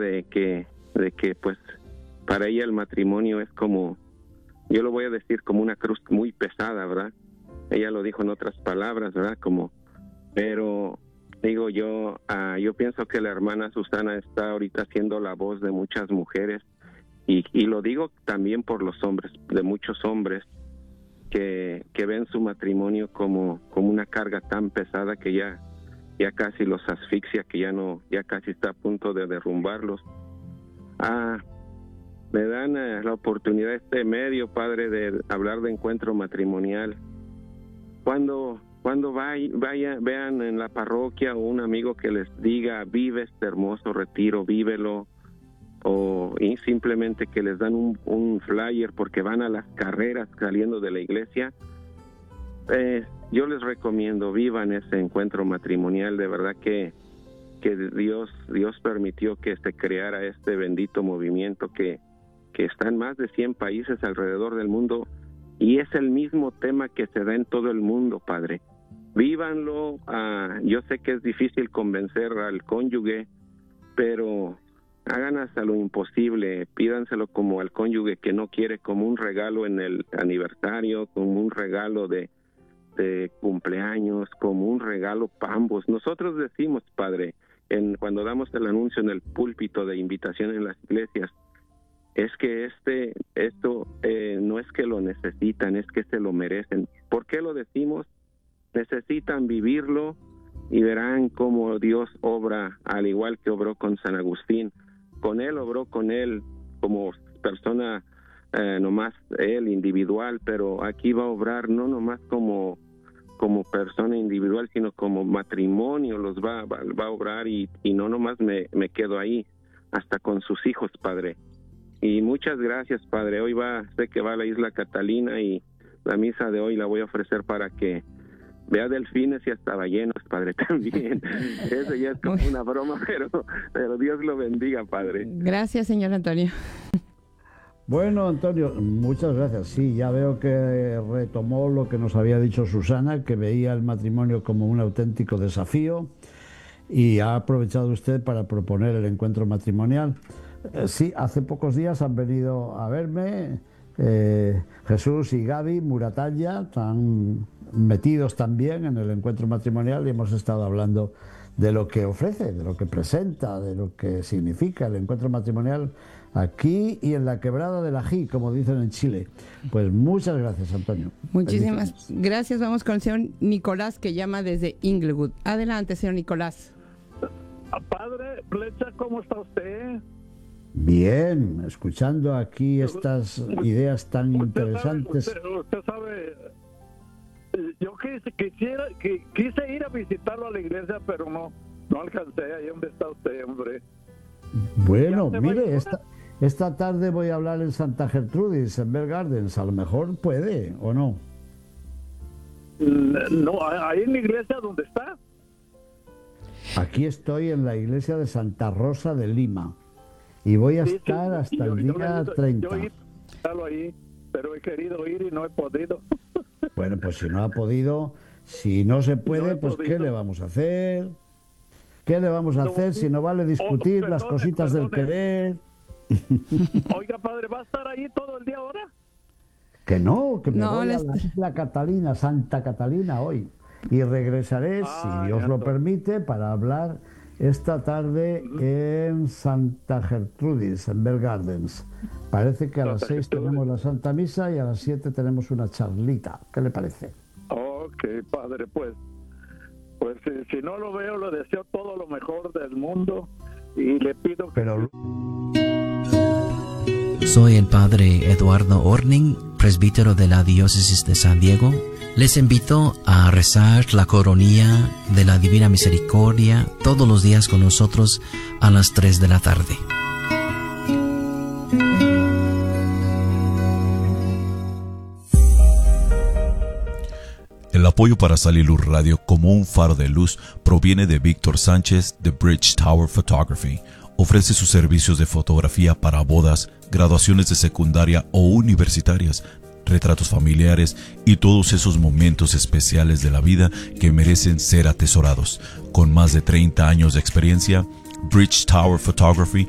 de que pues para ella el matrimonio es como, yo lo voy a decir, como una cruz muy pesada, ¿verdad? Ella lo dijo en otras palabras, ¿verdad? Pero digo yo pienso que la hermana Susana está ahorita siendo la voz de muchas mujeres y lo digo también por los hombres, de muchos hombres que ven su matrimonio como una carga tan pesada que ya casi los asfixia, que ya casi está a punto de derrumbarlos. Me dan la oportunidad, este medio, padre, de hablar de encuentro matrimonial. Cuando vean en la parroquia o un amigo que les diga, vive este hermoso retiro, vívelo, y simplemente que les dan un flyer porque van a las carreras saliendo de la iglesia, yo les recomiendo, vivan ese encuentro matrimonial. De verdad que Dios permitió que se creara este bendito movimiento que está en más de 100 países alrededor del mundo, y es el mismo tema que se da en todo el mundo, padre. Vívanlo. Yo sé que es difícil convencer al cónyuge, pero hagan hasta lo imposible, pídanselo como al cónyuge que no quiere, como un regalo en el aniversario, como un regalo de cumpleaños, como un regalo para ambos. Nosotros decimos, padre, cuando damos el anuncio en el púlpito de invitación en las iglesias, es que esto no es que lo necesitan, es que se lo merecen. ¿Por qué lo decimos? Necesitan vivirlo y verán cómo Dios obra, al igual que obró con San Agustín. Obró con él como persona, nomás él individual, pero aquí va a obrar no nomás como persona individual, sino como matrimonio los va a obrar, y no nomás me quedo ahí, hasta con sus hijos, padre. Y muchas gracias, padre. Hoy sé que va a la Isla Catalina, y la misa de hoy la voy a ofrecer para que vea delfines y hasta ballenas, padre, también. Eso ya es como una broma, pero Dios lo bendiga, padre. Gracias, señor Antonio. Bueno, Antonio, muchas gracias. Sí, ya veo que retomó lo que nos había dicho Susana, que veía el matrimonio como un auténtico desafío, y ha aprovechado usted para proponer el encuentro matrimonial. Sí, hace pocos días han venido a verme Jesús y Gaby Muratalla, están metidos también en el encuentro matrimonial, y hemos estado hablando de lo que ofrece, de lo que presenta, de lo que significa el encuentro matrimonial aquí y en la Quebrada del Ají, como dicen en Chile. Pues muchas gracias, Antonio. Muchísimas gracias. Vamos con el señor Nicolás, que llama desde Inglewood. Adelante, señor Nicolás. Padre Flecha, ¿cómo está usted? Bien, escuchando aquí estas ideas tan interesantes. Usted sabe, yo quise ir a visitarlo a la iglesia, pero no alcancé. Ahí donde está usted, hombre. Bueno, mire, esta tarde voy a hablar en Santa Gertrudis, en Bell Gardens. A lo mejor puede, ¿o no? No, ahí en la iglesia donde está. Aquí estoy en la iglesia de Santa Rosa de Lima. Y voy a estar hasta el día 30. Yo he estado ahí, pero he querido ir y no he podido. Bueno, pues si no ha podido, si no se puede, pues ¿qué le vamos a hacer? ¿Qué le vamos a hacer si no vale discutir las cositas del querer? Oiga, padre, ¿va a estar ahí todo el día ahora? Que me voy a la Isla Catalina, Santa Catalina hoy. Y regresaré, si Dios lo permite, para hablar esta tarde en Santa Gertrudis, en Bell Gardens. Parece que a las 6 tenemos la Santa Misa y a las 7 tenemos una charlita. ¿Qué le parece? Ok, padre, pues si no lo veo, le deseo todo lo mejor del mundo y le pido que... Soy el padre Eduardo Orning, presbítero de la Diócesis de San Diego. Les invito a rezar la coronilla de la Divina Misericordia todos los días con nosotros a las 3 de la tarde. El apoyo para Saliluz Radio como un faro de luz proviene de Víctor Sánchez de Bridge Tower Photography. Ofrece sus servicios de fotografía para bodas, graduaciones de secundaria o universitarias, retratos familiares y todos esos momentos especiales de la vida que merecen ser atesorados. Con más de 30 años de experiencia, Bridge Tower Photography